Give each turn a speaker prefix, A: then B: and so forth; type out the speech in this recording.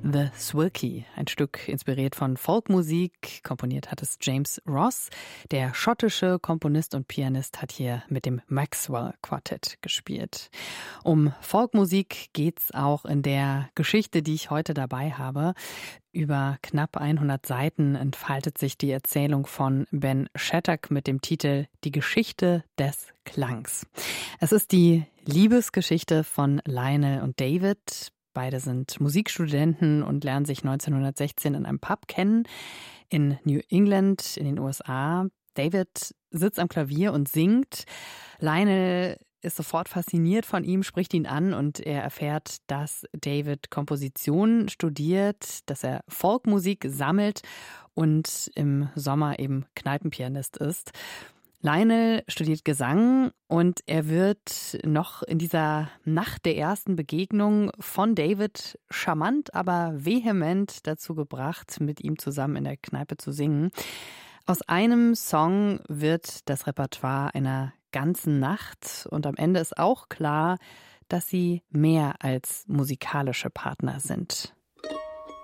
A: The Swilkie, ein Stück inspiriert von Folkmusik. Komponiert hat es James Ross. Der schottische Komponist und Pianist hat hier mit dem Maxwell Quartett gespielt. Um Folkmusik geht's auch in der Geschichte, die ich heute dabei habe. Über knapp 100 Seiten entfaltet sich die Erzählung von Ben Shattuck mit dem Titel Die Geschichte des Klangs. Es ist die Liebesgeschichte von Lionel und David. Beide sind Musikstudenten und lernen sich 1916 in einem Pub kennen in New England in den USA. David sitzt am Klavier und singt. Lionel ist sofort fasziniert von ihm, spricht ihn an und er erfährt, dass David Komposition studiert, dass er Folkmusik sammelt und im Sommer eben Kneipenpianist ist. Lionel studiert Gesang und er wird noch in dieser Nacht der ersten Begegnung von David charmant, aber vehement dazu gebracht, mit ihm zusammen in der Kneipe zu singen. Aus einem Song wird das Repertoire einer ganzen Nacht und am Ende ist auch klar, dass sie mehr als musikalische Partner sind.